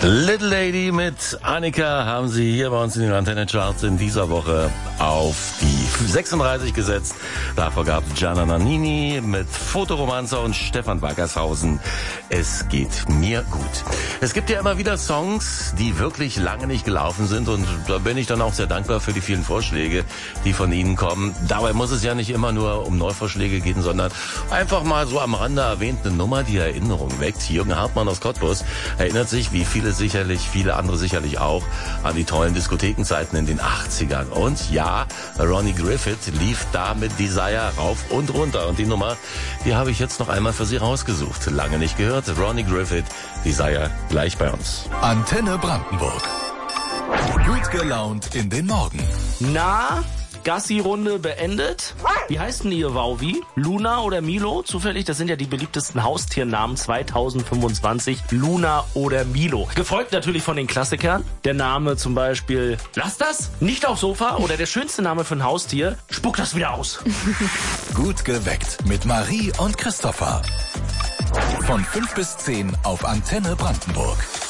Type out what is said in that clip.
Little Lady mit Annika haben Sie hier bei uns in den Antenne-Charts in dieser Woche auf die 36 gesetzt. Davor gab es Gianna Nannini mit Fotoromanzer und Stefan Wackershausen. Es geht mir gut. Es gibt ja immer wieder Songs, die wirklich lange nicht gelaufen sind, und da bin ich dann auch sehr dankbar für die vielen Vorschläge, die von Ihnen kommen. Dabei muss es ja nicht immer nur um Neuvorschläge gehen, sondern einfach mal so am Rande erwähnt eine Nummer, die Erinnerung weckt. Jürgen Hartmann aus Cottbus erinnert sich, wie viele andere sicherlich auch, an die tollen Diskothekenzeiten in den 80ern. Und ja, Ronnie Griffith lief da mit Desire rauf und runter. Und die Nummer, die habe ich jetzt noch einmal für Sie rausgesucht. Lange nicht gehört. Ronnie Griffith, Desire, gleich bei uns. Antenne Brandenburg. Gut gelaunt in den Morgen. Na, Gassi-Runde beendet. Wie heißt denn ihr Wauwi? Luna oder Milo? Zufällig, das sind ja die beliebtesten Haustiernamen 2025. Luna oder Milo. Gefolgt natürlich von den Klassikern. Der Name zum Beispiel Lass das, nicht aufs Sofa. Oder der schönste Name für ein Haustier, Spuck das wieder aus. Gut geweckt mit Marie und Christopher. Von 5 bis 10 auf Antenne Brandenburg.